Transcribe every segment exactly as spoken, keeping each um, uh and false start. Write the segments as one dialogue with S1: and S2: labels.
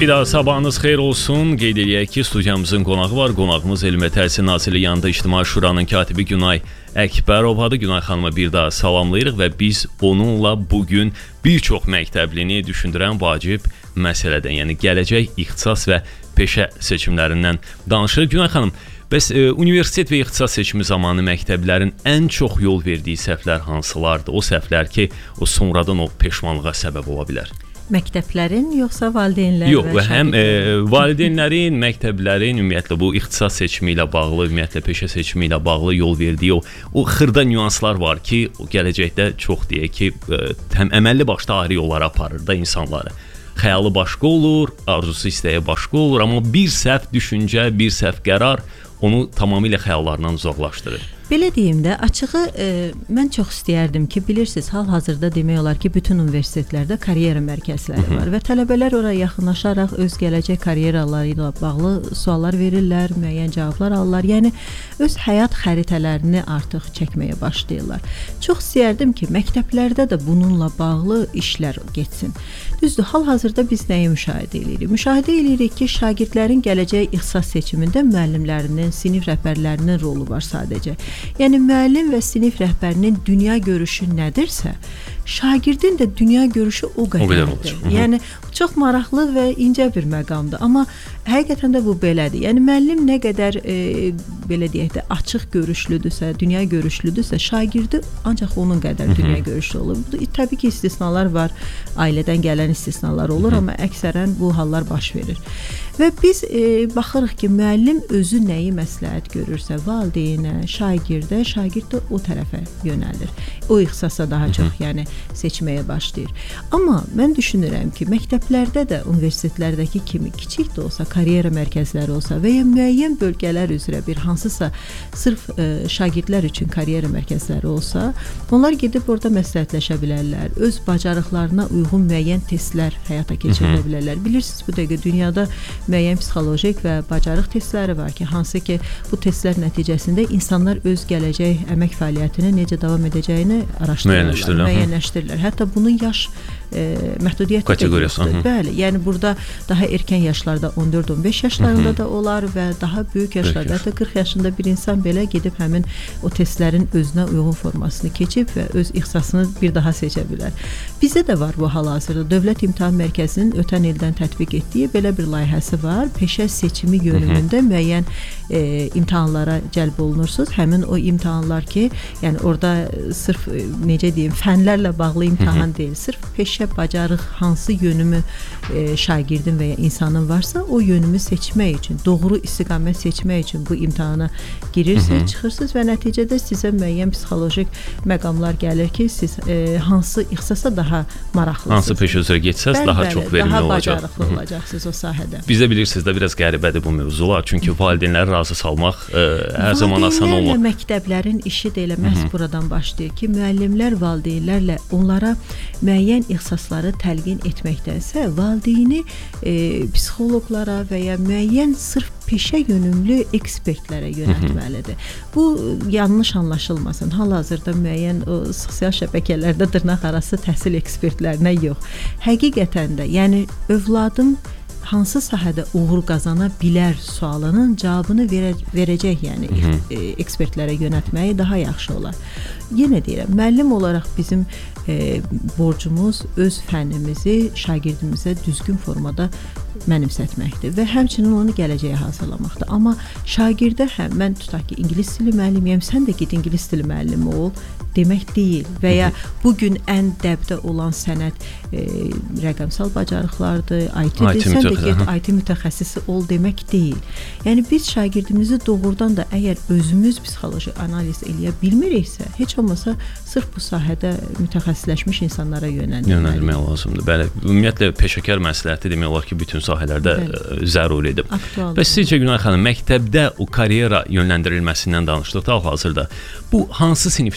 S1: Bir daha sabahınız xeyir olsun. Qeyd eləyək ki, studiyamızın qonağı var. Qonağımız Elm və Təhsil Nazirliyi yanında İctimai Şuranın katibi Günay Əkbərovadır. Günay xanıma bir daha salamlayırıq və biz onunla bugün bir çox məktəblini düşündürən vacib məsələdən, yəni gələcək ixtisas və peşə seçimlərindən danışırıq. Günay xanım, bəs e, universitet və ixtisas seçimi zamanı məktəblərin ən çox yol verdiyi səhvlər hansılardır? O səhvlər ki, o sonradan o peşmanlığa səbəb ola bilər.
S2: Məktəblərin yoxsa valideynlərin?
S1: Yox, və həm e, valideynlərin, məktəblərin ümumiyyətlə bu ixtisas seçimi ilə bağlı, ümumiyyətlə peşə seçimi ilə bağlı yol verdiyi o, o xırda nüanslar var ki, o gələcəkdə çox deyək ki, e, həm əməlli başda ayrı yollara aparır da insanları. Xəyalı başqa olur, arzusu istəyi başqa olur, amma bir səhv düşüncə, bir səhv qərar onu tamamilə xəyallarından uzaqlaşdırır.
S2: Belə deyim də, açığı e, mən çox istəyərdim ki, bilirsiniz, hal-hazırda demək olar ki, bütün universitetlərdə karyera mərkəzləri var və tələbələr oraya yaxınlaşaraq öz gələcək karyeraları ilə bağlı suallar verirlər, müəyyən cavablar alırlar. Yəni öz həyat xəritələrini artıq çəkməyə başlayırlar. Çox istəyərdim ki, məktəblərdə də bununla bağlı işlər getsin. Düzdür, hal-hazırda biz nəyi müşahidə edirik? Müşahidə edirik ki, şagirdlərin gələcək ixtisas seçimində müəllimlərinin, sinif rəhbərlərinin rolu var sadəcə. Yəni müəllim və sinif rəhbərinin dünya görüşü nədirsə, şagirdin də dünya görüşü o qədərdir. Yəni çox maraqlı və incə bir məqamdır, amma həqiqətən də bu belədir. Yəni müəllim nə qədər e, belə deyək də açıq görüşlüdürsə, dünya görüşlüdürsə, şagirdi ancaq onun qədər dünya görüşlü olur. Bu təbii ki, istisnalar var, ailədən gələn istisnalar olur, amma əksərən bu hallar baş verir. Və biz e, baxırıq ki, müəllim özü nəyi məsləhət görürsə, valideynə, şagirdə, şagird də o tərəfə yönəlir. O ixtisasa daha çox, yəni seçməyə başlayır. Amma mən düşünürəm ki, məktəblərdə də, universitetlərdəki kimi kiçik də olsa, karyera mərkəzləri olsa və ya müəyyən bölgələr üzrə bir hansısa sırf e, şagirdlər üçün karyera mərkəzləri olsa, onlar gedib orada məsləhətləşə bilərlər, öz bacarıqlarına uyğun müəyyən testlər həyata keçirə bilərlər. Bilirsiniz, bu dəqiqə dünyada müəyyən psixolojik və bacarıq testləri var ki, hansı ki, bu testlər nəticəsində insanlar öz gələcək əmək fəaliyyətini necə davam edəcəyini araşdırırlar, müəyyənləşdirirlər. Hətta bunun yaş e, məhdudiyyəti də yoxdur. Bəli, yəni burada daha erkən yaşlarda on dörd on beş yaşlarında da olar və daha böyük yaşlarda, hətta qırx yaşında bir insan belə gedib həmin o testlərin özünə uyğun formasını keçib və öz ixtisasını bir daha seçə bilər. Bizdə də var bu hal-hazırda. Dövlət İmtahan Mərkəzinin ötən ildən tətbiq etdiyi belə bir layihəsi var. Peşə seçimi yönümündə müəyyən e, imtahanlara cəlb olunursunuz. Həmin o imtahanlar ki, yəni orada sırf e, necə deyim, fənlərlə bağlı imtahan deyil, sırf peşə bacarıq hansı yönümü e, şagirdin və ya insanın varsa, o yönümü seçmək üçün, doğru istiqamət seçmək üçün bu imtahana girirsiniz, çıxırsınız və nəticədə sizə müəyyən psixolojik məqamlar gəlir ki, siz e, hansı ixtisasa daha maraqlısınız.
S1: Hansı peşə üzrə getsəz bəli, daha bəli, çox verimli
S2: daha
S1: olacaq.
S2: Daha bacarıqlı olacaqsınız o sahədə.
S1: Bizdə bilirsiniz də biraz qəribədir bu mövzular. Çünki valideynləri razı salmaq e, hər zaman asan olmur.
S2: Valideynlərlə məktəblərin işi də elə məhz buradan başlayır ki, müəllimlər valideynlərlə onlara müəyyən ixtisasları təlqin etməkdənsə, valideyni e, psixoloqlara və ya müəyyən sırf peşə yönümlü ekspertlərə yönəltməlidir. Bu yanlış anlaşılmasın. Hal-hazırda müəyyən o sosial şəbəkələrdə dırnaq arası təhsil ekspertlərinə yox. Həqiqətən də, yəni övladım hansı sahədə uğur qazana bilər sualının cavabını verə, verəcək, yəni e, ekspertlərə yönəltməyi daha yaxşı olar. Yenə deyirəm, müəllim olaraq bizim e, borcumuz öz fənnimizi şagirdimizə düzgün formada mənimsətməkdir və həmçinin onu gələcəyə hazırlamaqdır. Amma şagirdə həm mən tutaq ki, ingilis dili müəllimiyəm, sən də get ingilis dili müəllimi ol demək deyil və ya bugün ən dəbdə olan sənət e, rəqəmsal bacarıqlardır, I T-dir, sən də get I T mütəxəssisi ol demək deyil. Yəni biz şagirdimizi doğrudan da əgər özümüz psixoloji analiz eləyə bilmiriksə, heç olmasa sırf bu sahədə mütəxəssisləşmiş insanlara yönəlmək
S1: lazımdır. Bəli, ümumiyyətlə peşəkar məsləhəti demək olar ki, bütün sahələrdə bəli, zəruridir. Və sizcə Günay xanım, məktəbdə o karyera yönləndirilməsindən danışdıqda hal-hazırda bu hansı sinifdən başlanır?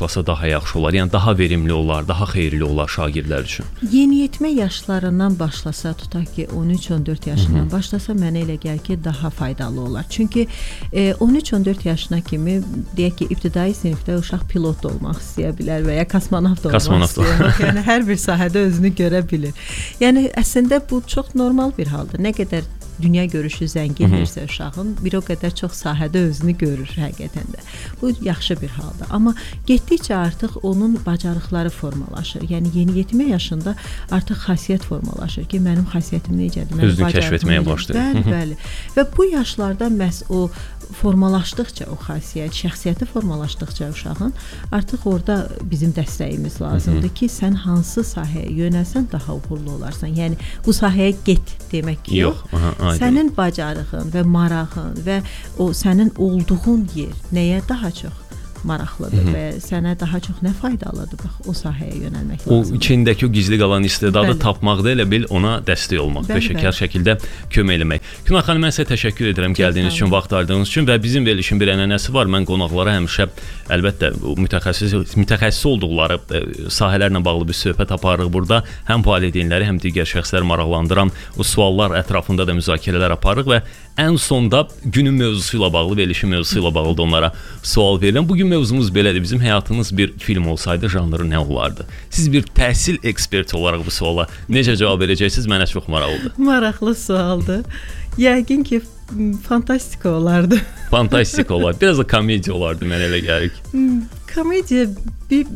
S1: başlasa daha yaxşı olar? Yəni daha verimli olar, daha xeyirli olar şagirdlər üçün.
S2: Yeniyetmə yaşlarından başlasa, tutaq ki on üç on dörd yaşından başlasa, mənə elə gəlir ki, daha faydalı olar. Çünki e, on üç on dörd yaşına kimi deyək ki, ibtidai sinifdə uşaq pilot da olmaq istəyə bilər və ya kosmonavt olmaq
S1: Kosmonavt
S2: istəyir. Yəni hər bir sahədə özünü görə bilir. Yəni əslində bu çox normal bir haldır. Nə qədər dünya görüşü zəngindirsə uşağın, bir o qədər çox sahədə özünü görür həqiqətən də. Bu yaxşı bir haldır. Amma getdikcə artıq onun bacarıqları formalaşır. Yəni yeniyetmə yaşında artıq xasiyyət formalaşır ki, mənim xasiyyətim necədir? Mənim
S1: özünü kəşf etməyə başlayır.
S2: Bəli, bəli. Və bu yaşlarda məhz o formalaşdıqca o xasiyyət, şəxsiyyəti formalaşdıqca uşağın artıq orada bizim dəstəyimiz lazımdır ki, sən hansı sahəyə yönəlsən daha uğurlu olarsan. Yəni bu sahəyə get demək yox. yox aha, aydın. Sənin bacarığın və marağın və o sənin olduğun yer nəyə daha çox maraqlıdır Hı -hı. və sənə daha çox nə faydalıdır? Bax, o sahəyə yönəlmək lazımdır.
S1: O içindəki o gizli qalan istedadı bəli. tapmaqda elə bil ona dəstək olmaq bəli, və şəkər bəli. şəkildə kömək eləmək. Günay xanım, mən sizə təşəkkür edirəm çox gəldiyiniz üçün, vaxt ayırdığınız üçün və bizim verilişin bir ənənəsi var. Mən qonaqlara həmişə əlbəttə mütəxəssis mütəxəssis olduqları sahələrlə bağlı bir söhbət aparırıq burada. Həm valideynləri, həm digər şəxsləri maraqlandıran o suallar ətrafında da müzakirələr aparırıq və ən sonda günün mövzusu ilə bağlı, verilişin mövzusu ilə bağlı da onlara sual verirəm. Bugün mövzumuz belədir. Bizim həyatımız bir film olsaydı janrı nə olardı? Siz bir təhsil eksperti olaraq bu suala necə cavab verəcəksiniz? Mənə çox maraqlıdır. Maraqlı
S2: sualdır. Yəqin ki, fantastika olardı.
S1: Fantastika olardı. Biraz da komediya olardı, mənə elə gəlir ki.
S2: Komediya bir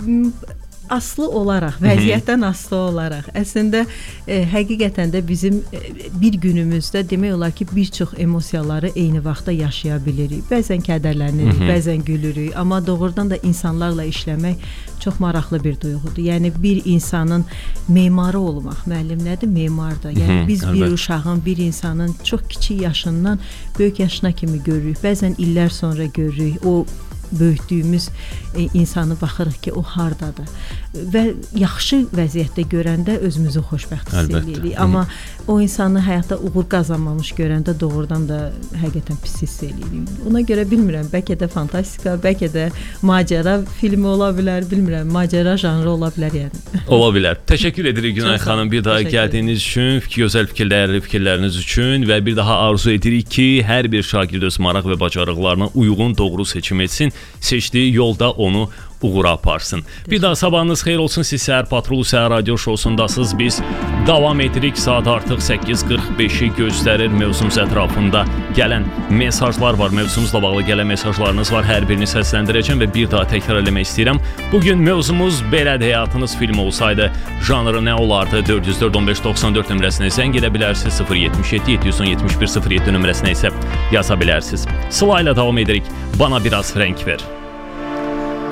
S2: aslı olaraq, vəziyyətdən aslı olaraq, əslində e, həqiqətən də bizim e, bir günümüzdə demək olar ki, bir çox emosiyaları eyni vaxtda yaşaya bilirik. Bəzən kədərlənirik, bəzən gülürük, amma doğrudan da insanlarla işləmək çox maraqlı bir duyğudur. Yəni bir insanın memarı olmaq, müəllim nədir? Memardır. Yəni biz bir uşağın, bir insanın çox kiçik yaşından böyük yaşına kimi görürük. Bəzən illər sonra görürük. O böyütdüyümüz e, insanı baxırıq ki, o hardadır və yaxşı vəziyyətdə görəndə özümüzü xoşbəxt hiss edirik. Amma o insanı həyatda uğur qazanmamış görəndə doğrudan da həqiqətən pis hiss edirik. Ona görə bilmirəm, bəlkə də fantastika, bəlkə də macəra filmi ola bilər, bilmirəm, macəra janrı ola bilər yəni.
S1: Ola bilər. Təşəkkür edirik Günay xanım bir daha gəldiyiniz üçün, gözəl fikirləriniz, fikirləriniz üçün və bir daha arzu edirik ki, hər bir şagird öz maraq və bacarıqlarına uyğun doğru seçim etsin. Seçdiyi yolda onu uğura aparsın. Bir daha sabahınız xeyir olsun. Siz Səhər Patrulu Səhər Radio şousundasınız. Biz davam edirik. Saat artıq səkkiz qırx beşi göstərir. Mövzumuz ətrafında gələn mesajlar var. Mövzumuzla bağlı gələn mesajlarınız var. Hər birini səsləndirəcəm və bir daha təkrar eləmək istəyirəm. Bugün mövzumuz belədir. Həyatınız film olsaydı janrı nə olardı? dörd yüz dörd on beş doxsan dörd nömrəsinə zəng edə bilərsiniz. sıfır yetmiş yeddi yeddi yüz on yetmiş bir sıfır yeddi nömrəsinə isə yaza bilərsiniz. Sıla ilə davam edirik. Bana biraz renk ver.